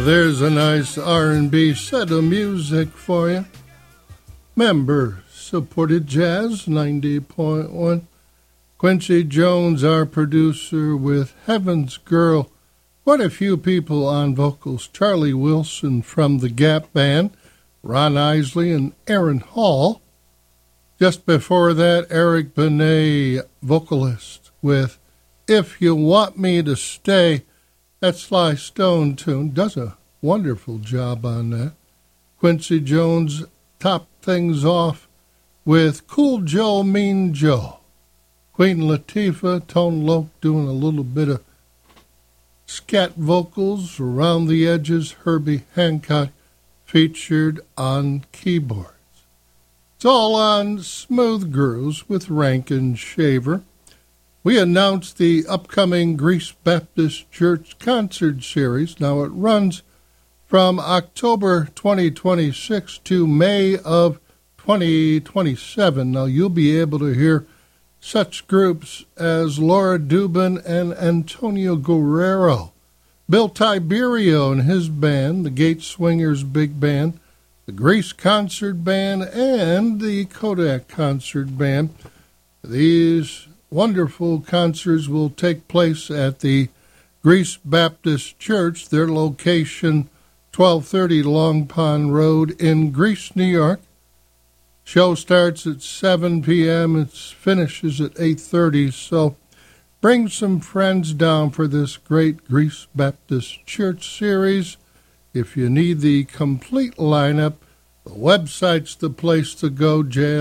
There's a nice R&B set of music for you. Member-supported Jazz 90.1. Quincy Jones, our producer, with Heaven's Girl. Quite a few people on vocals. Charlie Wilson from the Gap Band, Ron Isley, and Aaron Hall. Just before that, Eric Benet, vocalist, with If You Want Me to Stay. That Sly Stone tune. Does a wonderful job on that. Quincy Jones topped things off with Cool Joe, Mean Joe. Queen Latifah, Tone Loc doing a little bit of scat vocals around the edges. Herbie Hancock featured on keyboards. It's all on Smooth Grooves with Rankin Shaver. We announced the upcoming Greece Baptist Church concert series. Now it runs from October 2026 to May of 2027. Now you'll be able to hear such groups as Laura Dubin and Antonio Guerrero, Bill Tiberio and his band, the Gate Swingers Big Band, the Grease Concert Band, and the Kodak Concert Band. These wonderful concerts will take place at the Greece Baptist Church, their location 1230 Long Pond Road in Greece, New York. Show starts at 7 p.m. It finishes at 8:30, so bring some friends down for this great Greece Baptist Church series. If you need the complete lineup, the website's the place to go,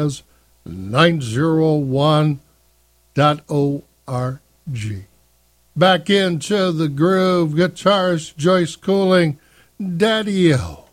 jazz901.org. Back into the groove, guitarist Joyce Cooling, Daddy-O.